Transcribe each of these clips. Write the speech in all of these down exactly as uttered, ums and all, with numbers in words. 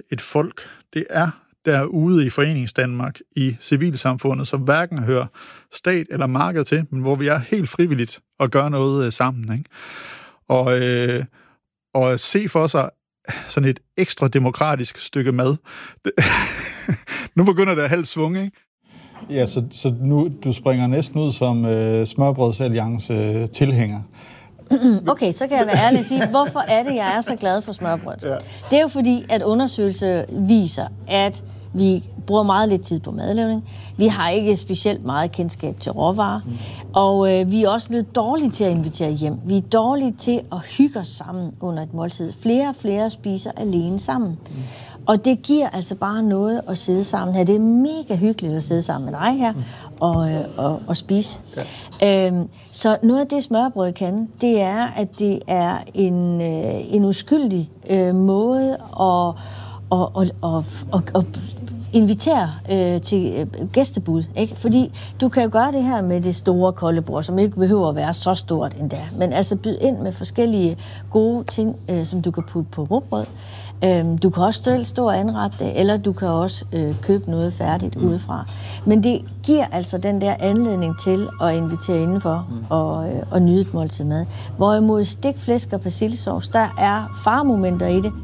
et folk. Det er derude i Foreningsdanmark, i civilsamfundet, som hverken hører stat eller marked til, men hvor vi er helt frivilligt og gør noget øh, sammen. Ikke? Og, øh, og se for sig sådan et ekstra demokratisk stykke mad. Nu begynder det at halvt svung, ikke? Ja, så, så nu du springer næsten ud som øh, Smørbrødsalliance øh, tilhænger. Okay, så kan jeg være ærlig og sige, hvorfor er det, jeg er så glad for smørbrød? Ja. Det er jo fordi, at undersøgelser viser, at vi bruger meget lidt tid på madlavning. Vi har ikke specielt meget kendskab til råvarer. Mm. Og øh, vi er også blevet dårlige til at invitere hjem. Vi er dårlige til at hygge os sammen under et måltid. Flere og flere spiser alene sammen. Mm. Og det giver altså bare noget at sidde sammen her. Det er mega hyggeligt at sidde sammen med dig her mm. og, øh, og, og spise. Ja. Øhm, så noget af det, smørbrød kan, det er, at det er en, øh, en uskyldig øh, måde at og, og, og, og, og invitere øh, til øh, gæstebud, ikke? Fordi du kan jo gøre det her med det store kolde bord, som ikke behøver at være så stort endda, men altså byde ind med forskellige gode ting, øh, som du kan putte på rugbrød. Øh, du kan også selv stå og anrette det, eller du kan også øh, købe noget færdigt mm. udefra. Men det giver altså den der anledning til at invitere indenfor mm. og, øh, og nyde et måltid mad. Hvorimod stik, flæsk og persillesauce, der er farmomenter i det.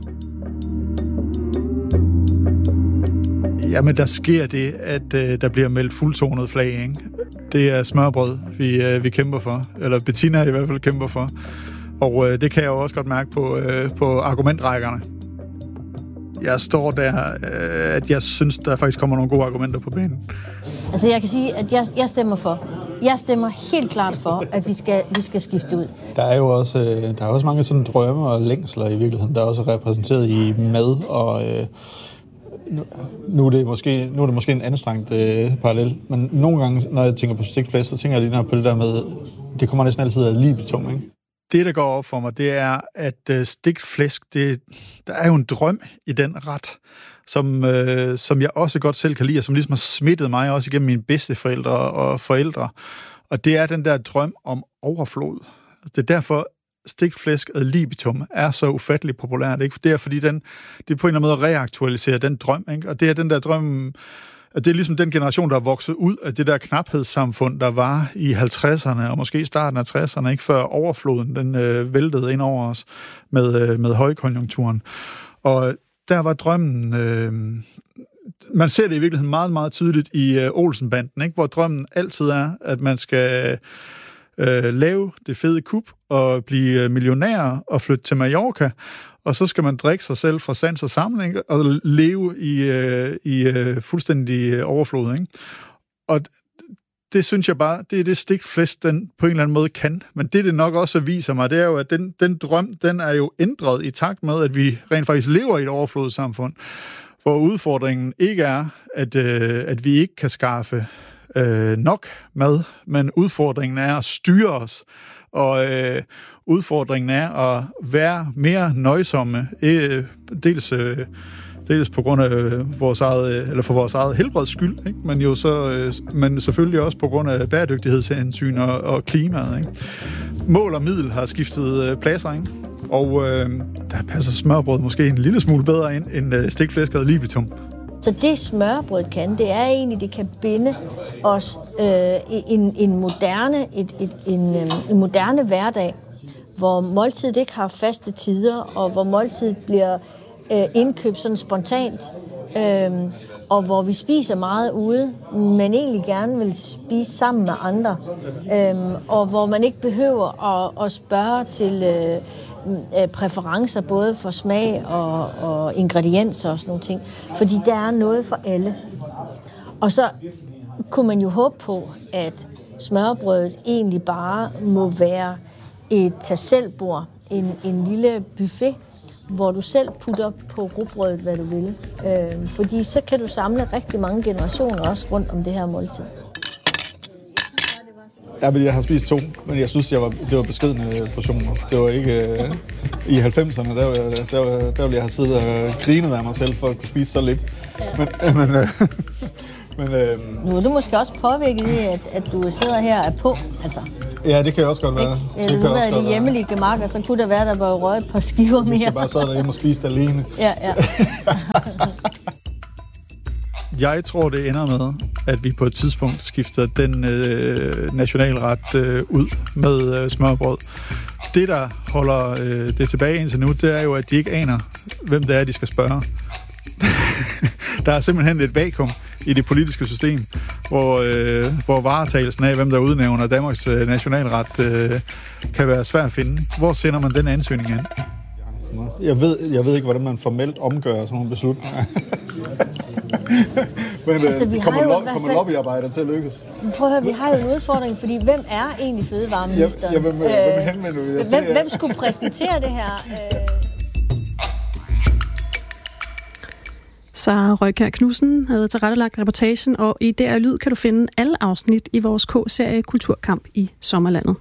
Jamen, der sker det, at øh, der bliver meldt fuldtonet flag, ikke? Det er smørbrød, vi, øh, vi kæmper for. Eller Bettina i hvert fald kæmper for. Og øh, det kan jeg jo også godt mærke på, øh, på argumentrækkerne. Jeg står der, øh, at jeg synes, der faktisk kommer nogle gode argumenter på banen. Altså, jeg kan sige, at jeg, jeg stemmer for. Jeg stemmer helt klart for, at vi skal, vi skal skifte ud. Der er jo også, øh, der er også mange sådan drømme og længsler i virkeligheden, der er også repræsenteret i mad og... Øh, Nu, nu, er det måske, nu er det måske en anstrengt øh, parallel, men nogle gange, når jeg tænker på stegt flæsk, så tænker jeg lige på det der med, det kommer næsten altid af ligebetung, ikke? Det, der går op for mig, det er, at øh, stegt flæsk, det, der er jo en drøm i den ret, som, øh, som jeg også godt selv kan lide, og som ligesom har smittet mig også igennem mine bedsteforældre og forældre. Og det er den der drøm om overflod. Det er derfor, stegt flæsk ad libitum er så ufattelig populært, ikke? Det er fordi den, det på en eller anden måde reaktualiserer den drøm, ikke? Og det er den der drøm, at det er ligesom den generation, der er vokset ud af det der knaphedssamfund, der var i halvtredserne og måske starten af tresserne, ikke? Før overfloden den øh, væltede ind over os med, øh, med højkonjunkturen. Og der var drømmen... Øh, man ser det i virkeligheden meget, meget tydeligt i øh, Olsenbanden, ikke? Hvor drømmen altid er, at man skal... Øh, lave det fede kup og blive millionær og flytte til Mallorca, og så skal man drikke sig selv fra sans og samling og leve i, øh, i øh, fuldstændig overflod, ikke? Og det synes jeg bare, det er det stegt flæsk, den på en eller anden måde kan. Men det, det nok også viser mig, det er jo, at den, den drøm, den er jo ændret i takt med, at vi rent faktisk lever i et overflodssamfund, hvor udfordringen ikke er, at, øh, at vi ikke kan skaffe Øh, nok mad, men udfordringen er at styre os, og øh, udfordringen er at være mere nøjsomme, øh, dels, øh, dels på grund af øh, vores eget, eller for vores eget helbreds skyld, ikke? Men jo så, øh, men selvfølgelig også på grund af bæredygtighedshensyn og, og klimaet, ikke? Mål og middel har skiftet øh, pladser, ikke? Og øh, der passer smørbrød måske en lille smule bedre ind end øh, stikflæsk ad libitum. Så det smørbrød kan, det er egentlig, det kan binde os øh, en, en, moderne, et, et, en, en moderne hverdag, hvor måltidet ikke har faste tider, og hvor måltidet bliver øh, indkøbt sådan spontant, øh, og hvor vi spiser meget ude, men egentlig gerne vil spise sammen med andre, øh, og hvor man ikke behøver at, at spørge til... Øh, præferencer både for smag og, og ingredienser og sådan nogle ting. Fordi der er noget for alle. Og så kunne man jo håbe på, at smørbrødet egentlig bare må være et tag-selv-bord, en, en lille buffet, hvor du selv putter på rugbrødet, hvad du vil. Øh, fordi så kan du samle rigtig mange generationer også rundt om det her måltid. Ja, men jeg har spist to, men jeg synes, jeg var, det var beskedne portioner. Det var ikke... Øh, I halvfemserne, der, der, der, der ville jeg have siddet og grinet af mig selv for at kunne spise så lidt. Ja. Men... Øh, men øh, men øh, nu er du måske også påvirket i, at, at du sidder her og er på, altså. Ja, det kan jo også godt være. Det kan nu er de hjemmelige gemakker, så kunne der være, der var røget et par skiver mere. Hvis jeg bare sad derhjemme og spiste alene. Ja, ja. Jeg tror, det ender med, at vi på et tidspunkt skifter den øh, nationalret øh, ud med øh, smørbrød. Det, der holder øh, det tilbage indtil nu, det er jo, at de ikke aner, hvem det er, de skal spørge. Der er simpelthen et vakuum i det politiske system, hvor, øh, hvor varetagelsen af, hvem der udnævner Danmarks øh, nationalret, øh, kan være svært at finde. Hvor sender man den ansøgning hen? Jeg ved, jeg ved ikke, hvordan man formelt omgør sådan nogle beslutninger. Men altså, øh, kommer, lo- kommer lobbyarbejder til at lykkes? Prøv at høre, vi har jo en udfordring, fordi hvem er egentlig fødevareministeren? Ja, ja, hvem, øh, hvem henvender vi? Hvem, hvem skulle præsentere det her? Øh... Sara Røykjær Knudsen havde tilrettelagt reportagen, og i D R Lyd kan du finde alle afsnit i vores K-serie Kulturkamp i Sommerlandet.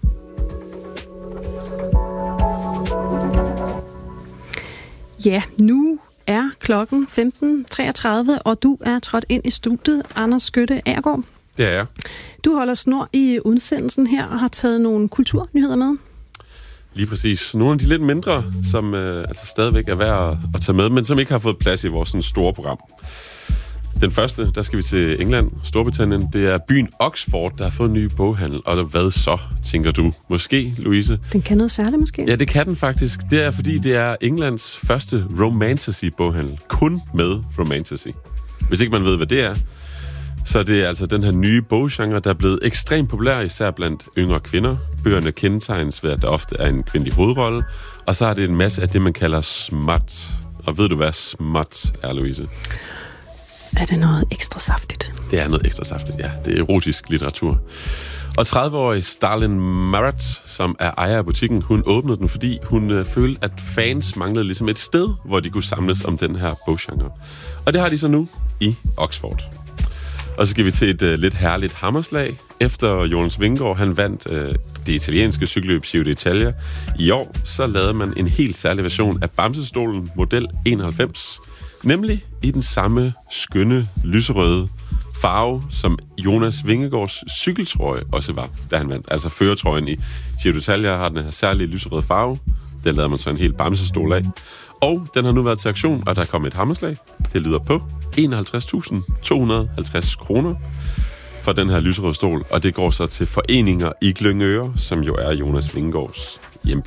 Ja, nu er klokken femten treogtredive, og du er trådt ind i studiet, Anders Skytte Agergaard. Det er jeg. Du holder snor i udsendelsen her og har taget nogle kulturnyheder med. Lige præcis. Nogle af de lidt mindre, som øh, altså stadigvæk er værd at, at tage med, men som ikke har fået plads i vores sådan, store program. Den første, der skal vi til England, Storbritannien. Det er byen Oxford, der har fået en ny boghandel. Og hvad så, tænker du? Måske, Louise? Den kan noget særligt, måske? Ja, det kan den faktisk. Det er, fordi det er Englands første romantasy-boghandel. Kun med romantasy. Hvis ikke man ved, hvad det er, så det er altså den her nye boggenre, der er blevet ekstremt populær, især blandt yngre kvinder. Bøgerne kendetegnes ved, at der ofte er en kvindelig hovedrolle. Og så har det en masse af det, man kalder smut. Og ved du, hvad smut er, Louise? Er det noget ekstra saftigt? Det er noget ekstra saftigt, ja. Det er erotisk litteratur. Og tredive-årige Starlin Marrett, som er ejer af butikken, hun åbnede den, fordi hun øh, følte, at fans manglede ligesom et sted, hvor de kunne samles om den her boggenre. Og det har de så nu i Oxford. Og så skal vi til et øh, lidt herligt hammerslag. Efter Jonas Vingegaard, han vandt øh, det italienske cykelløb Giro d'Italia i år, så lavede man en helt særlig version af Bamsestolen model enoghalvfems. Nemlig i den samme skønne, lyserøde farve, som Jonas Vingegaards cykeltrøje også var, da han vandt. Altså førertrøjen i Giro d'Italia har den her særlige lyserøde farve. Den lavede man så en helt Bamsestol af. Og den har nu været til aktion, og der er kommet et hammerslag. Det lyder på enoghalvtreds tusind to hundrede og halvtreds kroner for den her lyserøde stol. Og det går så til foreninger i Glyngøre, som jo er Jonas Vingegaards hjemby.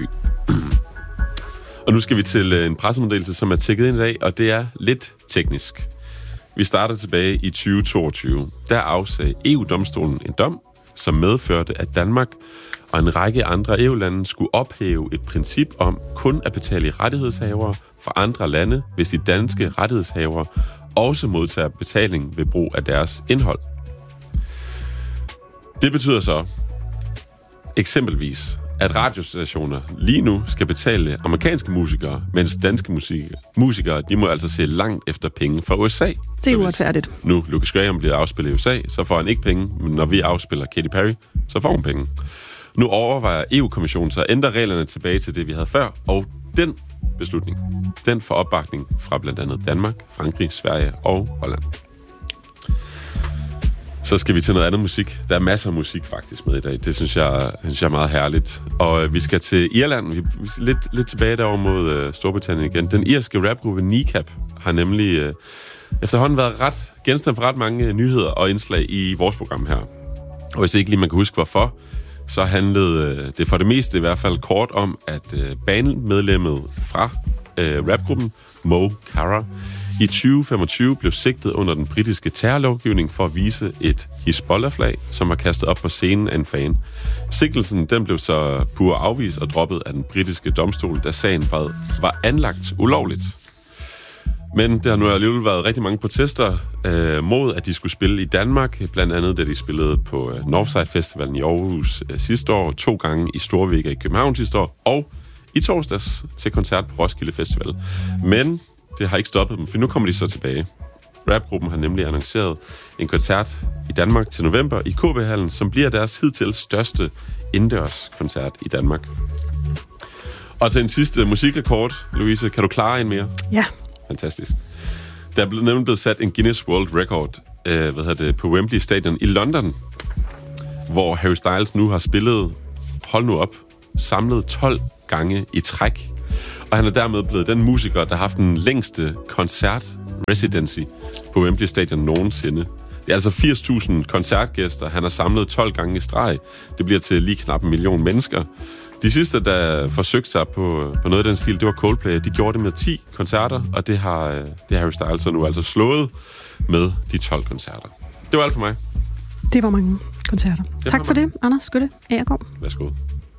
Og nu skal vi til en pressemeddelelse, som er tækket ind i dag, og det er lidt teknisk. Vi starter tilbage i tyve toogtyve. Der afsagde E U-domstolen en dom, som medførte, at Danmark og en række andre E U-lande skulle ophæve et princip om kun at betale rettighedshavere for andre lande, hvis de danske rettighedshavere også modtager betaling ved brug af deres indhold. Det betyder så eksempelvis, at radiostationer lige nu skal betale amerikanske musikere, mens danske musik- musikere, de må altså se langt efter penge fra U S A. Det er uretfærdigt. Nu Lucas Graham bliver afspillet i U S A, så får han ikke penge, men når vi afspiller Katy Perry, så får hun penge. Nu overvejer E U-kommissionen så at ændre reglerne tilbage til det, vi havde før, og den beslutning, den får opbakning fra blandt andet Danmark, Frankrig, Sverige og Holland. Så skal vi til noget andet musik. Der er masser af musik faktisk med i dag. Det synes jeg, synes jeg er meget herligt. Og vi skal til Irland. Vi er lidt, lidt tilbage derovre mod uh, Storbritannien igen. Den irske rapgruppe Kneecap har nemlig uh, efterhånden været ret genstand for ret mange nyheder og indslag i vores program her. Og hvis ikke lige man kan huske hvorfor, så handlede uh, det for det meste i hvert fald kort om, at uh, bandmedlemmet fra uh, rapgruppen, Mo Farah, i tyve femogtyve blev sigtet under den britiske terrorlovgivning for at vise et Hizbollah-flag, som var kastet op på scenen af en fan. Sigtelsen den blev så pur afvist og droppet af den britiske domstol, da sagen var, var anlagt ulovligt. Men der har nu alligevel været rigtig mange protester øh, mod, at de skulle spille i Danmark, blandt andet da de spillede på øh, Northside Festivalen i Aarhus øh, sidste år, to gange i Storvega i København sidste år, og i torsdags til koncert på Roskilde Festival. Men det har ikke stoppet dem, for nu kommer de så tilbage. Rapgruppen har nemlig annonceret en koncert i Danmark til november i K B-hallen, som bliver deres hidtil største indendørskoncert i Danmark. Og til en sidste musikrekord, Louise, kan du klare en mere? Ja. Fantastisk. Der er nemlig blevet sat en Guinness World Record øh, hvad hedder det, på Wembley Stadion i London, hvor Harry Styles nu har spillet, hold nu op, samlet tolv gange i træk. Og han er dermed blevet den musiker, der har haft den længste koncert residency på Wembley Stadion nogensinde. Det er altså firs tusind koncertgæster. Han har samlet tolv gange i streg. Det bliver til lige knap en million mennesker. De sidste, der forsøgte sig på, på noget af den stil, det var Coldplay. De gjorde det med ti koncerter, og det har, det har Harry Styles nu altså slået med de tolv koncerter. Det var alt for mig. Det var mange koncerter. Det tak for mange. Det, Anders Skytte Agergaard. Værsgo.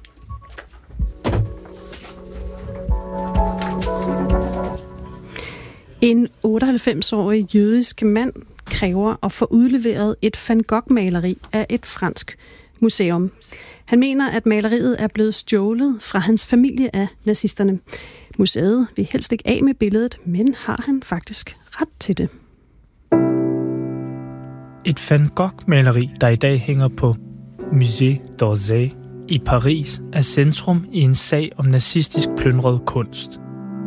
En otteoghalvfems-årig jødisk mand kræver at få udleveret et Van Gogh-maleri af et fransk museum. Han mener, at maleriet er blevet stjålet fra hans familie af nazisterne. Museet vil helst ikke af med billedet, men har han faktisk ret til det. Et Van Gogh-maleri, der i dag hænger på Musée d'Orsay i Paris, er centrum i en sag om nazistisk plyndret kunst.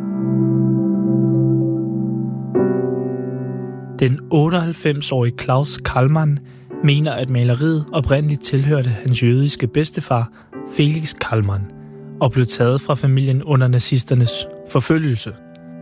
Den otteoghalvfems-årige Klaus Kallmann mener, at maleriet oprindeligt tilhørte hans jødiske bedstefar, Felix Kallmann, og blev taget fra familien under nazisternes forfølgelse.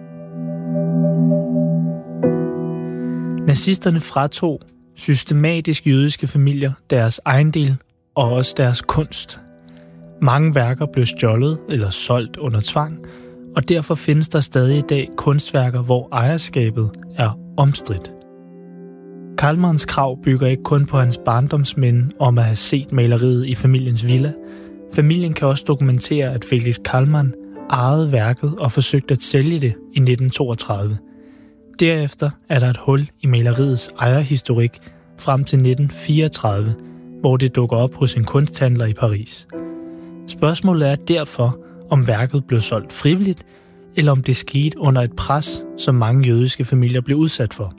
Nazisterne fratog systematisk jødiske familier deres ejendel og også deres kunst. Mange værker blev stjålet eller solgt under tvang, og derfor findes der stadig i dag kunstværker, hvor ejerskabet er omstridt. Kallmanns krav bygger ikke kun på hans barndomsminde om at have set maleriet i familiens villa. Familien kan også dokumentere, at Felix Kallmann ejede værket og forsøgte at sælge det i nitten toogtredive. Derefter er der et hul i maleriets ejerhistorik frem til nitten fireogtredive, hvor det dukker op hos en kunsthandler i Paris. Spørgsmålet er derfor, om værket blev solgt frivilligt, eller om det skete under et pres, som mange jødiske familier blev udsat for.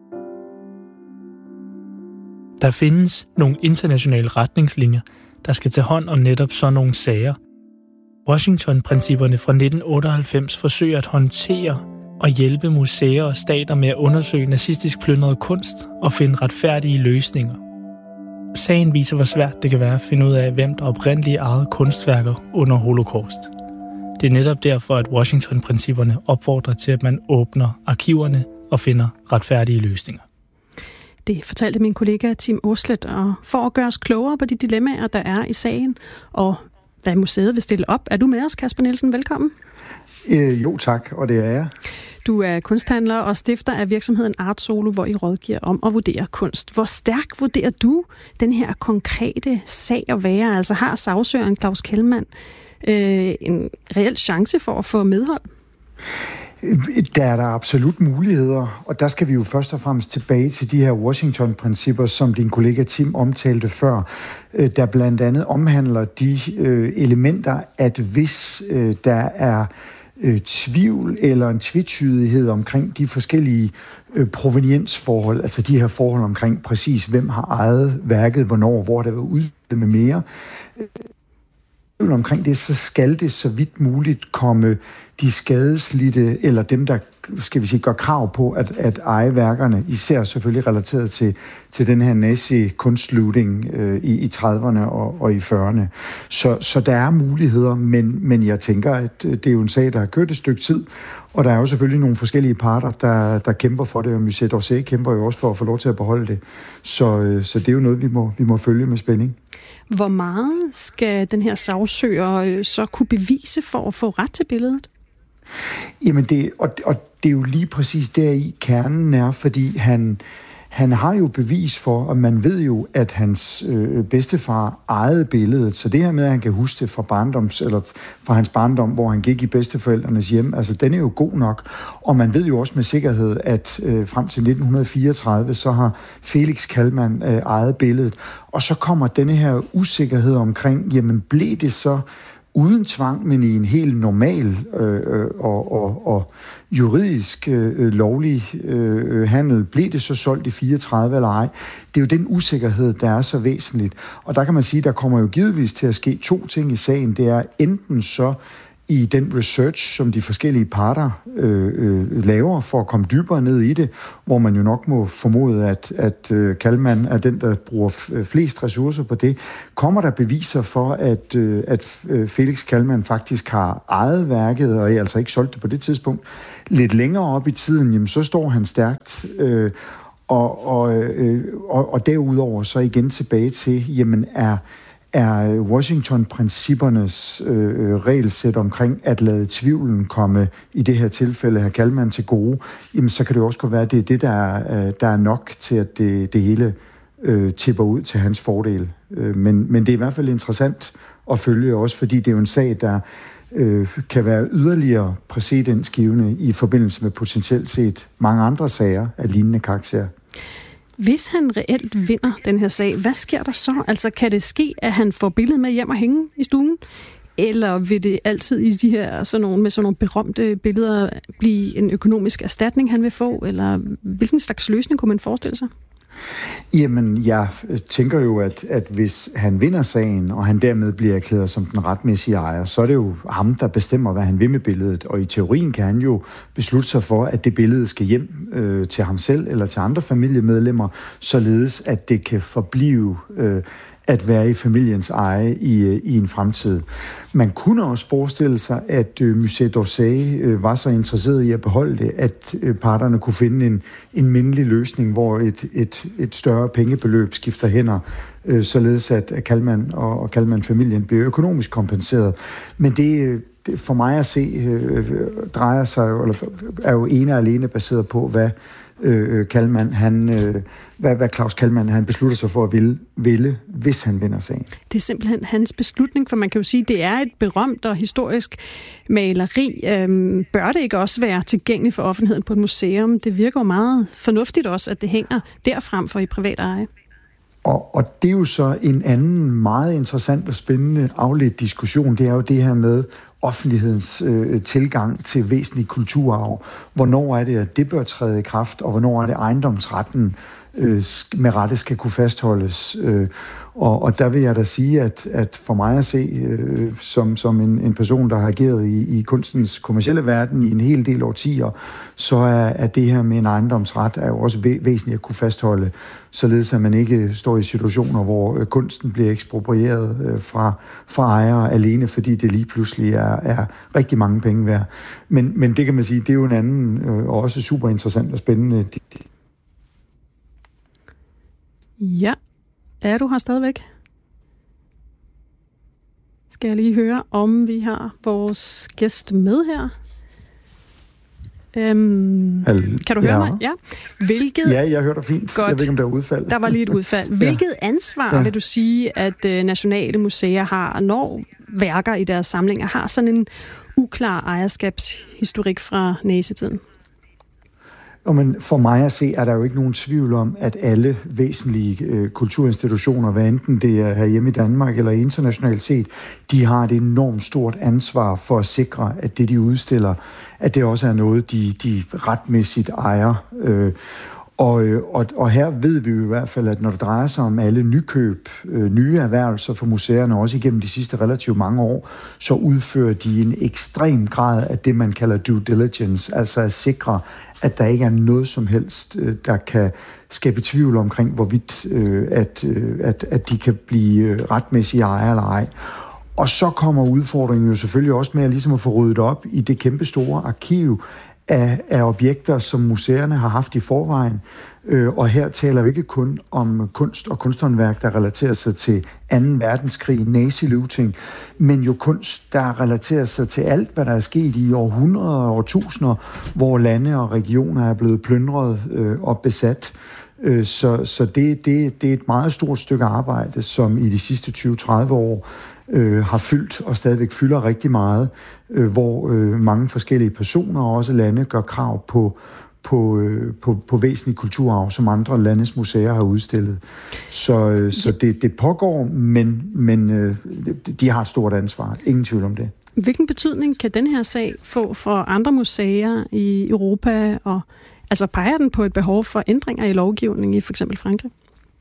Der findes nogle internationale retningslinjer, der skal tage hånd om netop sådan nogle sager. Washington-principperne fra nitten otteoghalvfems forsøger at håndtere og hjælpe museer og stater med at undersøge nazistisk plyndret kunst og finde retfærdige løsninger. Sagen viser, hvor svært det kan være at finde ud af, hvem der oprindeligt ejede kunstværker under holocaust. Det er netop derfor, at Washington-principperne opfordrer til, at man åbner arkiverne og finder retfærdige løsninger. Det fortalte min kollega Tim Oslet, og for at gøre os klogere på de dilemmaer, der er i sagen, og hvad museet vil stille op. Er du med os, Kasper Nielsen? Velkommen. Øh, jo tak, og det er jeg. Du er kunsthandler og stifter af virksomheden Art Solo, hvor I rådgiver om at vurdere kunst. Hvor stærk vurderer du den her konkrete sag at være? Altså har sagsøgeren Klaus Kallmann øh, en reel chance for at få medhold? Der er der absolut muligheder, og der skal vi jo først og fremmest tilbage til de her Washington-principper, som din kollega Tim omtalte før, der blandt andet omhandler de elementer, at hvis der er tvivl eller en tvetydighed omkring de forskellige proveniensforhold, altså de her forhold omkring præcis, hvem har ejet værket, hvornår, hvor det var udstillet med mere, omkring det, så skal det så vidt muligt komme de skadeslidte, eller dem, der skal vi sige, gør krav på at, at eje værkerne, især selvfølgelig relateret til, til den her nazi-kunstlooting øh, i, i trediverne og, og i fyrrerne. Så, så der er muligheder, men, men jeg tænker, at det er jo en sag, der har kørt et stykke tid, og der er jo selvfølgelig nogle forskellige parter, der, der kæmper for det, og Musée d'Orsay kæmper jo også for at få lov til at beholde det. Så, øh, så det er jo noget, vi må, vi må følge med spænding. Hvor meget skal den her sagsøger så kunne bevise for at få ret til billedet? Jamen, det, og, og det er jo lige præcis deri kernen er, fordi han, han har jo bevis for, og man ved jo, at hans øh, bedstefar ejede billedet. Så det her med, at han kan huske det fra, barndoms, eller fra hans barndom, hvor han gik i bedsteforældrenes hjem, altså den er jo god nok. Og man ved jo også med sikkerhed, at øh, frem til nitten fireogtredive, så har Felix Kallmann øh, ejet billedet. Og så kommer denne her usikkerhed omkring, jamen blev det så uden tvang, men i en helt normal øh, og, og, og juridisk øh, lovlig øh, handel, blev det så solgt i fireogtredive eller ej. Det er jo den usikkerhed, der er så væsentligt. Og der kan man sige, der kommer jo givetvis til at ske to ting i sagen. Det er enten så i den research, som de forskellige parter øh, øh, laver for at komme dybere ned i det, hvor man jo nok må formode, at, at øh, Kalman er den, der bruger f- flest ressourcer på det, kommer der beviser for, at, øh, at Felix Kalman faktisk har ejet værket, og altså ikke solgt det på det tidspunkt. Lidt længere op i tiden, jamen, så står han stærkt, øh, og, og, øh, og, og derudover så igen tilbage til, jamen er er Washington-princippernes øh, regelsæt omkring at lade tvivlen komme, i det her tilfælde her Kalman til gode, jamen så kan det også godt være, at det er det, der er, der er nok til, at det, det hele øh, tipper ud til hans fordel. Øh, men, men det er i hvert fald interessant at følge også, fordi det er jo en sag, der øh, kan være yderligere præcedensgivende i forbindelse med potentielt set mange andre sager af lignende karakter. Hvis han reelt vinder den her sag, hvad sker der så? Altså, kan det ske, at han får billedet med hjem og hænge i stuen? Eller vil det altid i de her sådan nogle, med sådan nogle berømte billeder blive en økonomisk erstatning, han vil få? Eller hvilken slags løsning kunne man forestille sig? Jamen, jeg tænker jo, at, at hvis han vinder sagen, og han dermed bliver erklæret som den retmæssige ejer, så er det jo ham, der bestemmer, hvad han vil med billedet. Og i teorien kan han jo beslutte sig for, at det billede skal hjem øh, til ham selv eller til andre familiemedlemmer, således at det kan forblive øh, at være i familiens eje i, i en fremtid. Man kunne også forestille sig, at øh, Musée d'Orsay øh, var så interesseret i at beholde det, at øh, parterne kunne finde en, en mindelig løsning, hvor et, et, et større pengebeløb skifter hænder, øh, således at Kalman og, og Kalman-familien bliver økonomisk kompenseret. Men det, det for mig at se øh, drejer sig jo, eller er jo ene og alene baseret på, hvad øh, Kalman, han, øh, hvad, hvad Claus Kalman han beslutter sig for at ville, ville, hvis han vinder sagen. Det er simpelthen hans beslutning, for man kan jo sige, at det er et berømt og historisk maleri. Øhm, bør det ikke også være tilgængeligt for offentligheden på et museum? Det virker jo meget fornuftigt også, at det hænger derfrem for i privat eje. Og, og det er jo så en anden meget interessant og spændende afledt diskussion. Det er jo det her med offentlighedens øh, tilgang til væsentlig kulturarv. Hvornår er det, at det bør træde i kraft, og hvornår er det ejendomsretten øh, med rette skal kunne fastholdes. Øh, og, og der vil jeg da sige, at, at for mig at se, øh, som, som en, en person, der har ageret i, i kunstens kommercielle verden i en hel del årtier, så er, er det her med en ejendomsret er jo også væ- væsentligt at kunne fastholde, således at man ikke står i situationer, hvor øh, kunsten bliver eksproprieret øh, fra, fra ejere alene, fordi det lige pludselig er, er rigtig mange penge værd. Men, men det kan man sige, det er jo en anden øh, og også super interessant og spændende. Ja, er du her stadigvæk? Skal jeg lige høre, om vi har vores gæst med her? Øhm, Al- kan du høre ja. mig? Ja. Hvilket, ja, jeg hører dig fint. Godt. Jeg ved ikke, om der er udfald. Der var lige et udfald. Hvilket ansvar ja. vil du sige, at øh, nationale museer har, når værker i deres samlinger har sådan en uklar ejerskabshistorik fra næsetiden? Og men for mig at se, er der jo ikke nogen tvivl om, at alle væsentlige øh, kulturinstitutioner, hvad enten det er herhjemme i Danmark eller internationalt set, de har et enormt stort ansvar for at sikre, at det, de udstiller, at det også er noget, de, de retmæssigt ejer. Øh, og, og, og her ved vi jo i hvert fald, at når det drejer sig om alle nykøb, øh, nye erhvervelser for museerne, også igennem de sidste relativt mange år, så udfører de en ekstrem grad af det, man kalder due diligence, altså at sikre, at der ikke er noget som helst, der kan skabe tvivl omkring, hvorvidt at, at, at de kan blive retmæssige ejere eller ej. Og så kommer udfordringen jo selvfølgelig også med at, ligesom at få ryddet op i det kæmpe store arkiv af, af objekter, som museerne har haft i forvejen. Og her taler vi ikke kun om kunst og kunsthåndværk, der relaterer sig til anden verdenskrig, nazilooting, men jo kunst, der relaterer sig til alt, hvad der er sket i århundreder og årtusinder, hvor lande og regioner er blevet plyndret øh, og besat. Øh, så så det, det, det er et meget stort stykke arbejde, som i de sidste tyve til tredive år øh, har fyldt og stadigvæk fylder rigtig meget, øh, hvor øh, mange forskellige personer og også lande gør krav på På, på, på væsentlig kulturarv, som andre landes museer har udstillet. Så, så det, det pågår, men, men de har et stort ansvar. Ingen tvivl om det. Hvilken betydning kan den her sag få for andre museer i Europa? Og, altså peger den på et behov for ændringer i lovgivningen i for eksempel Frankrig?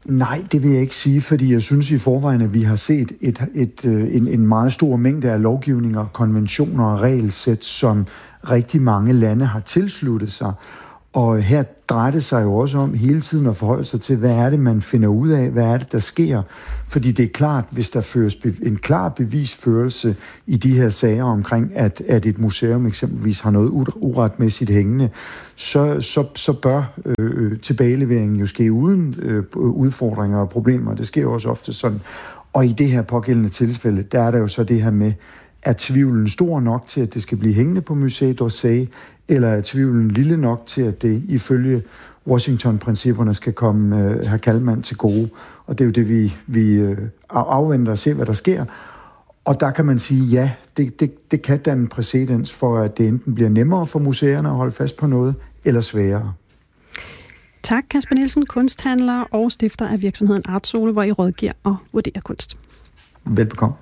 Nej, det vil jeg ikke sige, fordi jeg synes i forvejen, at vi har set et, et, en, en meget stor mængde af lovgivninger, konventioner og regelsæt, som rigtig mange lande har tilsluttet sig. Og her drejer det sig jo også om hele tiden at forholde sig til, hvad er det, man finder ud af, hvad er det, der sker. Fordi det er klart, hvis der føres en klar bevisførelse i de her sager omkring, at, at et museum eksempelvis har noget uretmæssigt hængende, så, så, så bør øh, tilbageleveringen jo ske uden øh, udfordringer og problemer. Det sker jo også ofte sådan. Og i det her pågældende tilfælde, der er der jo så det her med, er tvivlen stor nok til, at det skal blive hængende på Musée d'Orsay, eller er tvivlen lille nok til, at det ifølge Washington-principperne skal komme uh, herr Kalman til gode? Og det er jo det, vi, vi uh, afventer og ser, hvad der sker. Og der kan man sige, ja, det, det, det kan danne præcedens for, at det enten bliver nemmere for museerne at holde fast på noget, eller sværere. Tak, Kasper Nielsen, kunsthandler og stifter af virksomheden Artsole, hvor I rådgiver og vurderer kunst. Velbekomme.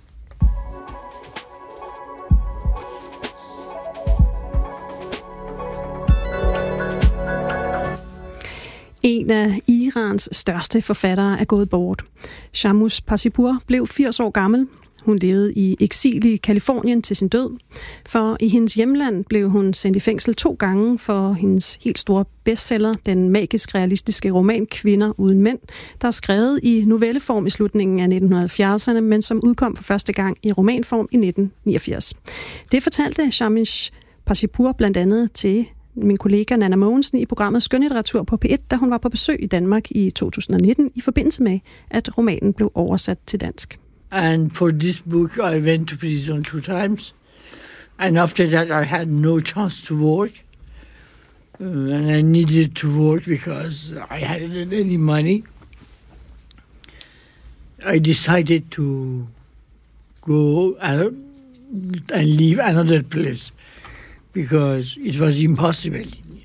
En af Irans største forfattere er gået bort. Shamus Pazipour blev firs år gammel. Hun levede i eksil i Californien til sin død. For i hendes hjemland blev hun sendt i fængsel to gange for hendes helt store bestseller, den magisk realistiske roman Kvinder uden mænd, der er skrevet i novelleform i slutningen af nitten halvfjerdserne, men som udkom for første gang i romanform i nitten niogfirs. Det fortalte Shamus Pazipour blandt andet til min kollega Nanna Mogensen i programmet Skønlitteratur på P et, da hun var på besøg i Danmark i to tusind og nitten i forbindelse med, at romanen blev oversat til dansk. And for this book, I went to prison two times. And after that, I had no chance to work. Uh, and I needed to work because I hadn't any money. I decided to go and leave another place because it was impossible.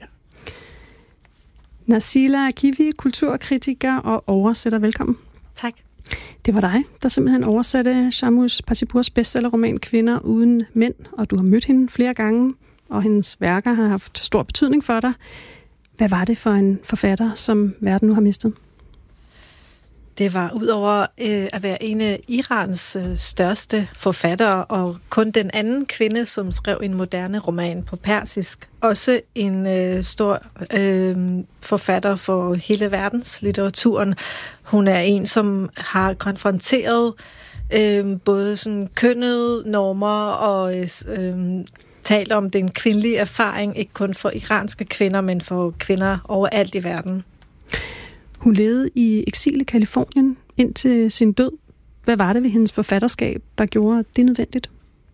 Nasila Kivi, kulturkritiker og oversætter. Velkommen. Tak. Det var dig, der simpelthen oversatte Shamus Pazipours bestsellerroman Kvinder uden mænd, og du har mødt hende flere gange, og hendes værker har haft stor betydning for dig. Hvad var det for en forfatter, som verden nu har mistet? Det var udover øh, at være en af Irans øh, største forfattere, og kun den anden kvinde, som skrev en moderne roman på persisk. Også en øh, stor øh, forfatter for hele verdenslitteraturen. Hun er en, som har konfronteret øh, både sådan kønnede normer og øh, talt om den kvindelige erfaring, ikke kun for iranske kvinder, men for kvinder overalt i verden. Hun levede i eksil i Californien indtil sin død. Hvad var det ved hendes forfatterskab, der gjorde det nødvendigt?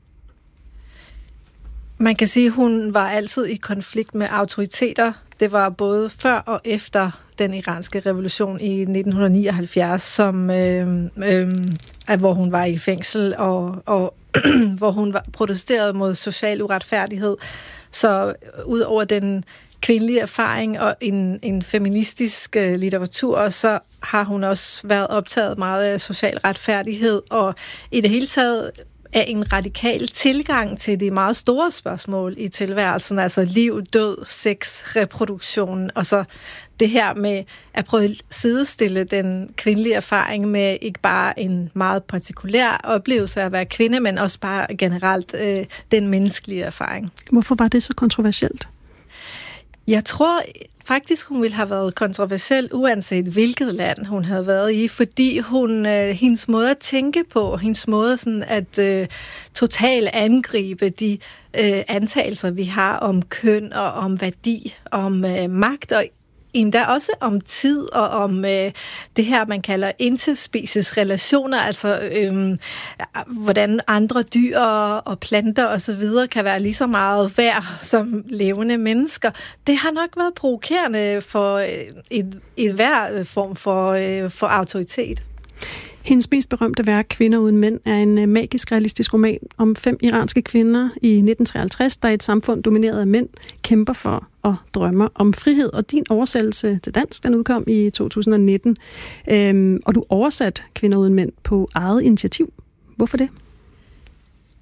Man kan sige, at hun var altid i konflikt med autoriteter. Det var både før og efter den iranske revolution i nitten nioghalvfjerds, som, øh, øh, hvor hun var i fængsel, og, og hvor hun var protesterede mod social uretfærdighed. Så ud over den kvindelig erfaring og en, en feministisk uh, litteratur, og så har hun også været optaget meget af social retfærdighed, og i det hele taget er en radikal tilgang til de meget store spørgsmål i tilværelsen, altså liv, død, sex, reproduktion, og så det her med at prøve at sidestille den kvindelige erfaring med ikke bare en meget partikulær oplevelse af at være kvinde, men også bare generelt øh, den menneskelige erfaring. Hvorfor var det så kontroversielt? Jeg tror faktisk, hun ville have været kontroversiel, uanset hvilket land hun havde været i, fordi hun, øh, hendes måde at tænke på, hendes måde sådan at øh, totalt angribe de øh, antagelser, vi har om køn og om værdi, om øh, magt og endda også om tid og om øh, det her, man kalder interspecies relationer, altså øh, hvordan andre dyr og planter og så videre kan være lige så meget værd som levende mennesker. Det har nok været provokerende for et, et hver form for, øh, for autoritet. Hendes mest berømte værk, Kvinder uden mænd, er en magisk realistisk roman om fem iranske kvinder i nitten treoghalvtreds, der i et samfund domineret af mænd kæmper for og drømmer om frihed. Og din oversættelse til dansk, den udkom i to tusind og nitten, øhm, og du oversat Kvinder uden mænd på eget initiativ. Hvorfor det?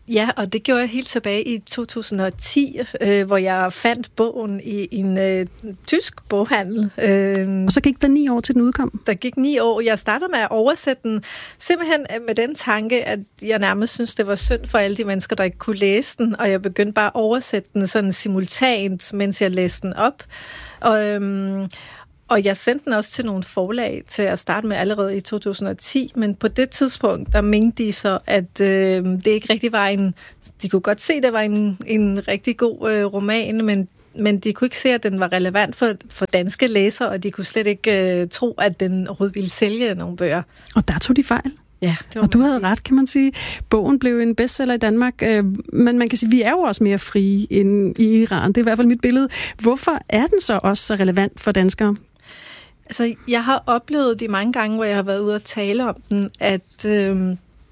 Ja, og det gjorde jeg helt tilbage i to tusind og ti, øh, hvor jeg fandt bogen i en øh, tysk boghandel. Øh, og så gik der ni år til den udkom? Der gik ni år. Jeg startede med at oversætte den, simpelthen med den tanke, at jeg nærmest synes, det var synd for alle de mennesker, der ikke kunne læse den, og jeg begyndte bare at oversætte den sådan simultant, mens jeg læste den op. Og... Øh, Og jeg sendte den også til nogle forlag til at starte med allerede i to tusind og ti, men på det tidspunkt, der mente de så, at øh, det ikke rigtig var en... De kunne godt se, at det var en, en rigtig god øh, roman, men, men de kunne ikke se, at den var relevant for, for danske læsere, og de kunne slet ikke øh, tro, at den overhovedet ville sælge nogle bøger. Og der tog de fejl. Ja, og du havde sige. ret, kan man sige. Bogen blev en bestseller i Danmark, øh, men man kan sige, at vi er jo også mere frie end i Iran. Det er i hvert fald mit billede. Hvorfor er den så også så relevant for danskere? Altså, jeg har oplevet de mange gange, hvor jeg har været ude og tale om den, at, øh,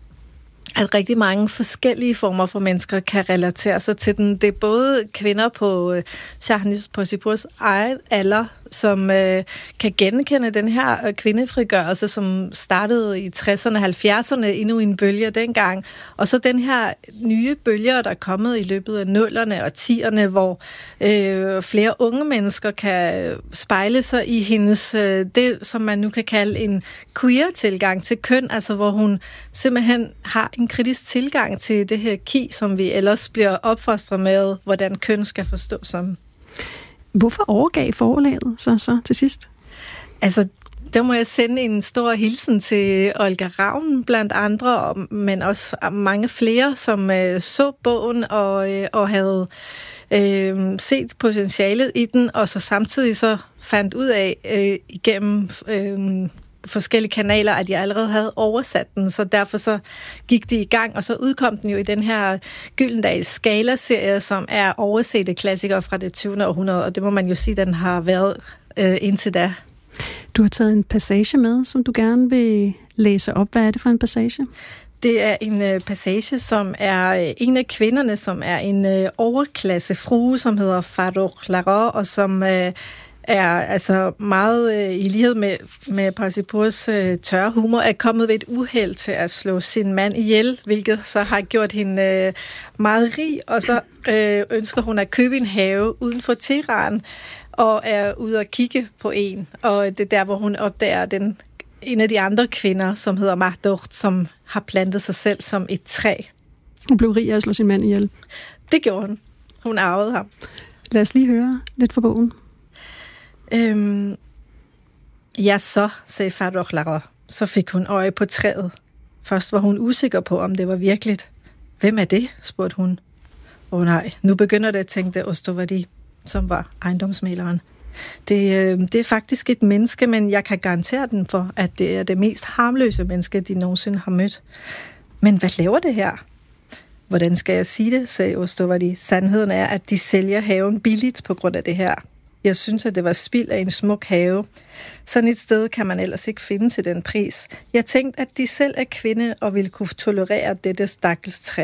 at rigtig mange forskellige former for mennesker kan relatere sig til den. Det er både kvinder på øh, Shahnaz Porsipurs egen alder, som øh, kan genkende den her øh, kvindefrigørelse, som startede i tresserne og halvfjerdserne, endnu en bølge dengang. Og så den her nye bølge, der er kommet i løbet af nullerne og tierne, hvor øh, flere unge mennesker kan spejle sig i hendes, øh, det som man nu kan kalde en queer-tilgang til køn, altså hvor hun simpelthen har en kritisk tilgang til det her ki, som vi ellers bliver opfostret med, hvordan køn skal forstås som. Hvorfor overgav forlaget så, så til sidst? Altså, der må jeg sende en stor hilsen til Olga Ravn blandt andre, men også mange flere, som øh, så bogen og, øh, og havde øh, set potentialet i den, og så samtidig så fandt ud af øh, igennem øh, forskellige kanaler, at jeg allerede havde oversat den, så derfor så gik de i gang, og så udkom den jo i den her Gyldendals Skala-serie, som er oversette klassikere fra det tyvende århundrede, og det må man jo sige, den har været øh, indtil da. Du har taget en passage med, som du gerne vil læse op. Hvad er det for en passage? Det er en øh, passage, som er øh, en af kvinderne, som er en øh, overklassefrue, som hedder Farrokh Lara, og som øh, er altså meget øh, i lighed med, med Porsipurs øh, tørre humor, er kommet ved et uheld til at slå sin mand ihjel, hvilket så har gjort hende øh, meget rig, og så øh, ønsker hun at købe en have uden for Teheran, og er ude og kigge på en, og det er der, hvor hun opdager den, en af de andre kvinder, som hedder Mahdoht, som har plantet sig selv som et træ. Hun blev rig af at slå sin mand ihjel. Det gjorde hun. Hun arvede ham. Lad os lige høre lidt fra bogen. Øhm, ja, så, sagde Farrokh Lara. Så fik hun øje på træet. Først var hun usikker på, om det var virkeligt. Hvem er det? Spurgte hun. Åh nej, nu begynder det at tænke Ostovadi, som var ejendomsmæleren. Det, øh, det er faktisk et menneske, men jeg kan garantere den for, at det er det mest harmløse menneske, de nogensinde har mødt. Men hvad laver det her? Hvordan skal jeg sige det, sagde Ostovadi. Sandheden er, at de sælger haven billigt på grund af det her. Jeg synes, at det var spild af en smuk have. Sådan et sted kan man ellers ikke finde til den pris. Jeg tænkte, at de selv er kvinde og ville kunne tolerere dette stakkels træ.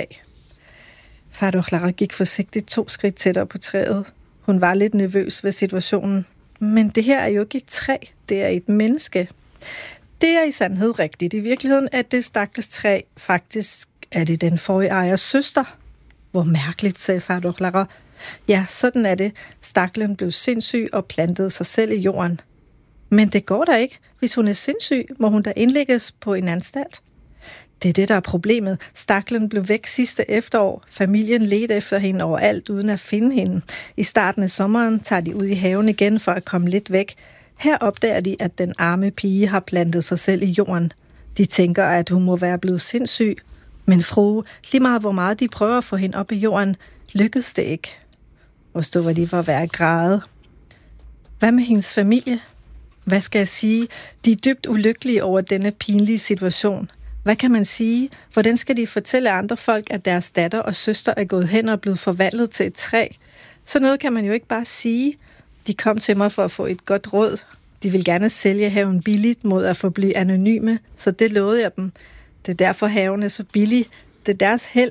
Farrokh Lara gik forsigtigt to skridt tættere på træet. Hun var lidt nervøs ved situationen. Men det her er jo ikke et træ, det er et menneske. Det er i sandhed rigtigt. I virkeligheden er det stakkels træ faktisk, er det den forrige ejers søster. Hvor mærkeligt, sagde Farrokh Lara. Ja, sådan er det. Staklen blev sindssyg og plantede sig selv i jorden. Men det går da ikke. Hvis hun er sindssyg, må hun da indlægges på en anstalt. Det er det, der er problemet. Staklen blev væk sidste efterår. Familien ledte efter hende overalt, uden at finde hende. I starten af sommeren tager de ud i haven igen for at komme lidt væk. Her opdager de, at den arme pige har plantet sig selv i jorden. De tænker, at hun må være blevet sindssyg. Men frue, lige meget hvor meget de prøver at få hende op i jorden, lykkedes det ikke. Og stod, hvor de var ved at græde. Hvad med hendes familie? Hvad skal jeg sige? De er dybt ulykkelige over denne pinlige situation. Hvad kan man sige? Hvordan skal de fortælle andre folk, at deres datter og søster er gået hen og blevet forvandlet til et træ? Så noget kan man jo ikke bare sige. De kom til mig for at få et godt råd. De vil gerne sælge haven billigt mod at få blive anonyme, så det lovede jeg dem. Det er derfor haven er så billig. Det er deres held.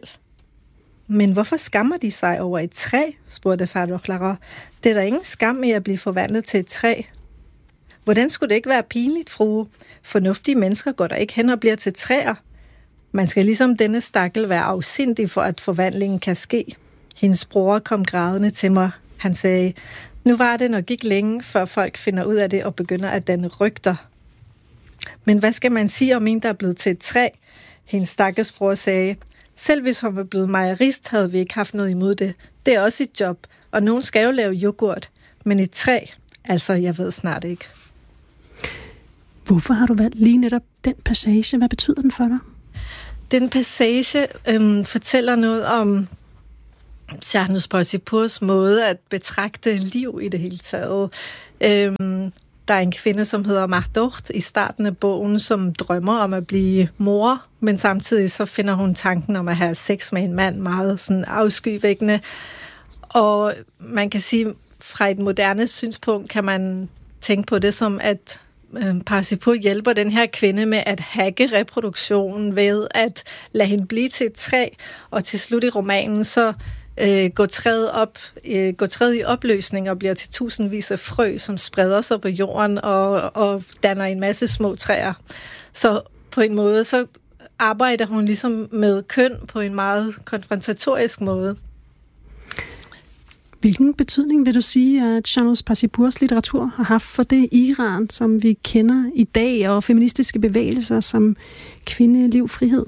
Men hvorfor skammer de sig over et træ? Spurgte Farrokh Lara. Det er der ingen skam i at blive forvandlet til et træ. Hvordan skulle det ikke være pinligt, frue? Fornuftige mennesker går der ikke hen og bliver til træer. Man skal ligesom denne stakkel være afsindig for, at forvandlingen kan ske. Hendes bror kom grædende til mig. Han sagde, nu var det nok ikke længe, før folk finder ud af det og begynder at danne rygter. Men hvad skal man sige om en, der er blevet til et træ? Hendes stakkels bror sagde, selv hvis hun var blevet mejerist, havde vi ikke haft noget imod det. Det er også et job, og nogen skal jo lave yoghurt. Men et træ, altså jeg ved snart ikke. Hvorfor har du valgt lige netop den passage? Hvad betyder den for dig? Den passage øhm, fortæller noget om Shahnaz Parsipurs måde at betragte liv i det hele taget. Øhm, der er en kvinde, som hedder Mahdoht i starten af bogen, som drømmer om at blive mor, men samtidig så finder hun tanken om at have sex med en mand meget sådan afskyvækkende. Og man kan sige, fra et moderne synspunkt kan man tænke på det som, at Parsipur hjælper den her kvinde med at hacke reproduktionen ved at lade hende blive til et træ, og til slut i romanen så øh, går træet op, øh, går træet i opløsning og bliver til tusindvis af frø, som spreder sig på jorden og, og danner en masse små træer. Så på en måde så arbejder hun ligesom med køn på en meget konfrontatorisk måde. Hvilken betydning vil du sige, at Shahnaz Parsipurs litteratur har haft for det Iran, som vi kender i dag, og feministiske bevægelser som kvinde, liv, frihed?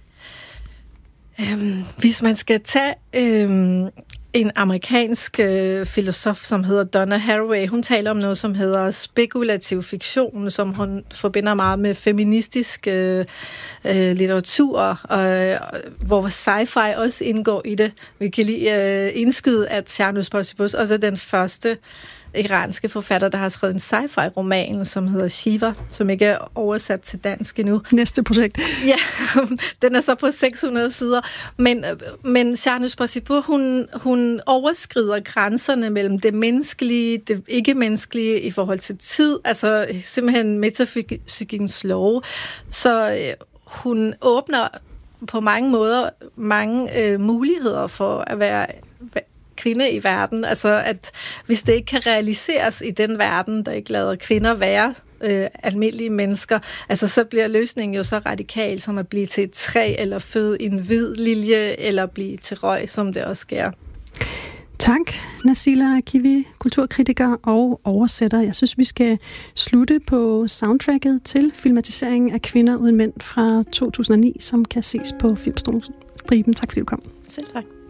Øhm, hvis man skal tage øhm, en amerikansk øh, filosof, som hedder Donna Haraway, hun taler om noget, som hedder spekulativ fiktion, som hun forbinder meget med feministisk øh, øh, litteratur, og, hvor sci-fi også indgår i det. Vi kan lige øh, indskyde, at Shahnaz Parsipur også er den første iranske forfatter, der har skrevet en sci-fi-roman, som hedder Shiva, som ikke er oversat til dansk endnu. Næste projekt. Ja, den er så på seks hundrede sider. Men, men Shahnaz Parsipur, hun, hun overskrider grænserne mellem det menneskelige, det ikke-menneskelige i forhold til tid, altså simpelthen metafysikkens lov. Så øh, hun åbner på mange måder mange øh, muligheder for at være kvinde i verden, altså at hvis det ikke kan realiseres i den verden, der ikke lader kvinder være øh, almindelige mennesker, altså så bliver løsningen jo så radikal som at blive til et træ, eller føde en hvid lilje, eller blive til røg, som det også sker. Tak, Nassila Akivi, kulturkritiker og oversætter. Jeg synes, vi skal slutte på soundtracket til filmatiseringen af Kvinder uden mænd fra to tusind og ni, som kan ses på Filmstriben. Tak fordi du kom. Selv tak.